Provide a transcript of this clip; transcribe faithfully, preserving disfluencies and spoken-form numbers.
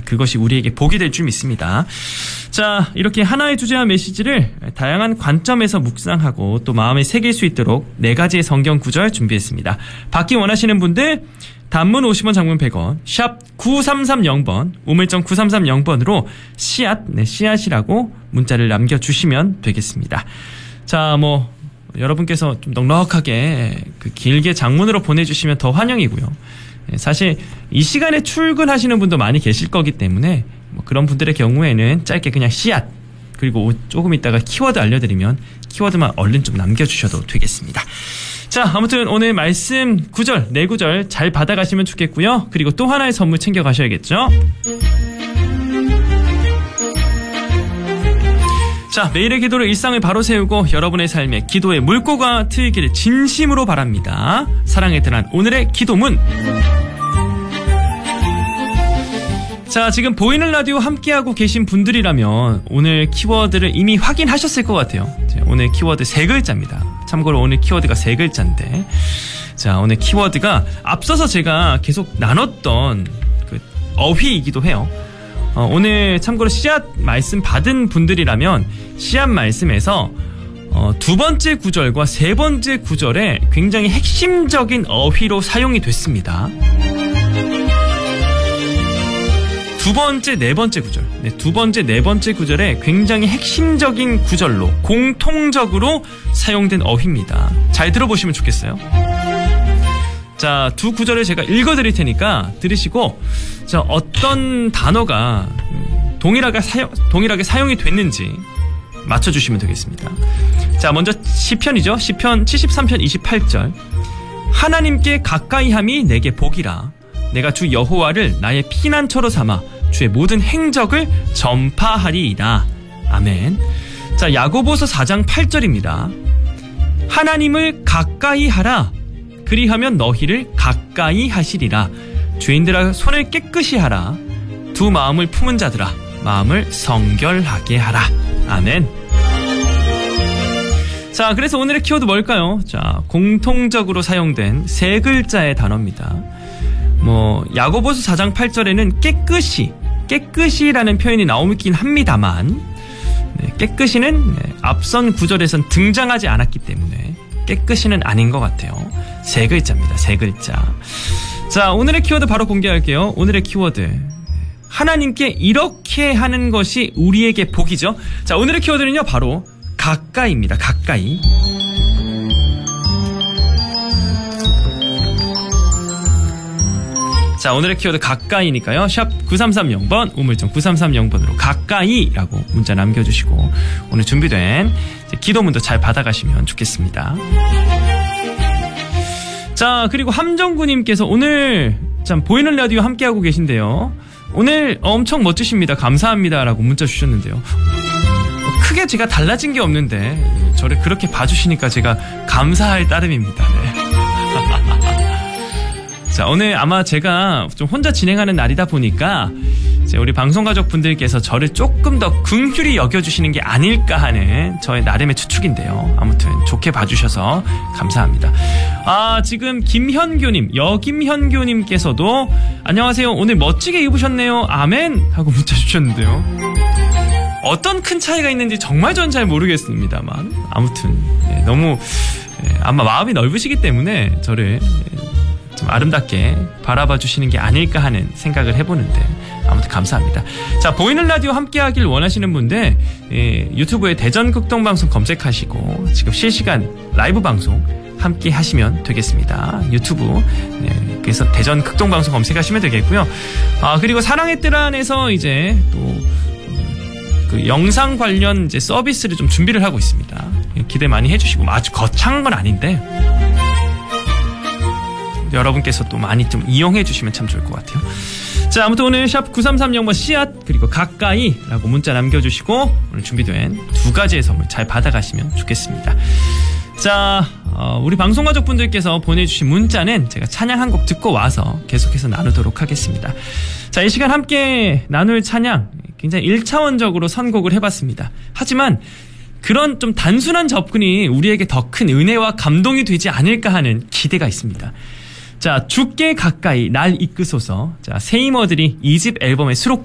그것이 우리에게 복이 될 줄 믿습니다. 자, 이렇게 하나의 주제와 메시지를 다양한 관점에서 묵상하고 또 마음에 새길 수 있도록 네 가지의 성경 구절 준비했습니다. 받기 원하시는 분들 단문 오십 원, 장문 백 원, 샵 구삼삼공 번, 우물정 구삼삼공 번으로 씨앗, 네, 씨앗이라고 문자를 남겨주시면 되겠습니다. 자, 뭐 여러분께서 좀 넉넉하게 그 길게 장문으로 보내주시면 더 환영이고요. 사실 이 시간에 출근하시는 분도 많이 계실 거기 때문에 뭐 그런 분들의 경우에는 짧게 그냥 씨앗, 그리고 조금 있다가 키워드 알려드리면 키워드만 얼른 좀 남겨주셔도 되겠습니다. 자, 아무튼 오늘 말씀 구절, 네 구절 잘 받아가시면 좋겠고요. 그리고 또 하나의 선물 챙겨가셔야겠죠. 자, 매일의 기도로 일상을 바로 세우고 여러분의 삶에 기도의 물꼬가 트이기를 진심으로 바랍니다. 사랑의 드란 오늘의 기도문. 자, 지금 보이는 라디오 함께하고 계신 분들이라면 오늘 키워드를 이미 확인하셨을 것 같아요. 오늘 키워드 세 글자입니다. 참고로 오늘 키워드가 세 글자인데, 자, 오늘 키워드가 앞서서 제가 계속 나눴던 그 어휘이기도 해요. 어, 오늘 참고로 씨앗 말씀 받은 분들이라면 씨앗 말씀에서 어, 두 번째 구절과 세 번째 구절에 굉장히 핵심적인 어휘로 사용이 됐습니다. 두 번째, 네 번째 구절. 네, 두 번째, 네 번째 구절에 굉장히 핵심적인 구절로 공통적으로 사용된 어휘입니다. 잘 들어보시면 좋겠어요. 자, 두 구절을 제가 읽어드릴 테니까 들으시고, 자, 어떤 단어가 동일하게 사용, 동일하게 사용이 됐는지 맞춰주시면 되겠습니다. 자, 먼저 시편이죠. 시편 칠십삼 편 이십팔 절. 하나님께 가까이함이 내게 복이라. 내가 주 여호와를 나의 피난처로 삼아 주의 모든 행적을 전파하리이다. 아멘. 자, 야고보서 사 장 팔 절입니다. 하나님을 가까이 하라. 그리하면 너희를 가까이 하시리라. 죄인들아 손을 깨끗이 하라. 두 마음을 품은 자들아 마음을 성결하게 하라. 아멘. 자, 그래서 오늘의 키워드 뭘까요? 자, 공통적으로 사용된 세 글자의 단어입니다. 뭐 야고보서 사 장 팔 절에는 깨끗이, 깨끗이라는 표현이 나오긴 합니다만, 네, 깨끗이는 네, 앞선 구절에선 등장하지 않았기 때문에 깨끗이는 아닌 것 같아요. 세 글자입니다. 세 글자. 자, 오늘의 키워드 바로 공개할게요. 오늘의 키워드. 하나님께 이렇게 하는 것이 우리에게 복이죠. 자, 오늘의 키워드는요, 바로 가까이입니다. 가까이. 자, 오늘의 키워드 가까이니까요. 샵 구삼삼공 번, 우물정 구삼삼공 번으로 가까이라고 문자 남겨주시고 오늘 준비된 기도문도 잘 받아가시면 좋겠습니다. 자, 그리고 함정구님께서 오늘 참 보이는 라디오 함께하고 계신데요. 오늘 엄청 멋지십니다. 감사합니다. 라고 문자 주셨는데요. 크게 제가 달라진 게 없는데 저를 그렇게 봐주시니까 제가 감사할 따름입니다. 네. 자, 오늘 아마 제가 좀 혼자 진행하는 날이다 보니까 이제 우리 방송가족분들께서 저를 조금 더 긍휼히 여겨주시는 게 아닐까 하는 저의 나름의 추측인데요. 아무튼 좋게 봐주셔서 감사합니다. 아, 지금 김현교님, 여김현교님께서도 안녕하세요. 오늘 멋지게 입으셨네요. 아멘 하고 문자 주셨는데요. 어떤 큰 차이가 있는지 정말 전 잘 모르겠습니다만 아무튼 네, 너무 네, 아마 마음이 넓으시기 때문에 저를 네, 좀 아름답게 바라봐 주시는 게 아닐까 하는 생각을 해보는데 아무튼 감사합니다. 자, 보이는 라디오 함께 하길 원하시는 분들 예, 유튜브에 대전 극동방송 검색하시고 지금 실시간 라이브 방송 함께 하시면 되겠습니다. 유튜브 네, 그래서 대전 극동방송 검색하시면 되겠고요. 아, 그리고 사랑의 뜰 안에서 이제 또 그 영상 관련 이제 서비스를 좀 준비를 하고 있습니다. 기대 많이 해주시고 아주 거창한 건 아닌데 여러분께서 또 많이 좀 이용해 주시면 참 좋을 것 같아요. 자, 아무튼 오늘 샵 구삼삼공 번 씨앗 그리고 가까이라고 문자 남겨주시고 오늘 준비된 두 가지의 선물 잘 받아가시면 좋겠습니다. 자, 어, 우리 방송가족분들께서 보내주신 문자는 제가 찬양 한 곡 듣고 와서 계속해서 나누도록 하겠습니다. 자, 이 시간 함께 나눌 찬양 굉장히 일차원적으로 선곡을 해봤습니다. 하지만 그런 좀 단순한 접근이 우리에게 더 큰 은혜와 감동이 되지 않을까 하는 기대가 있습니다. 자, 주께 가까이 날 이끄소서. 자, 세이머들이 이 집 앨범에 수록된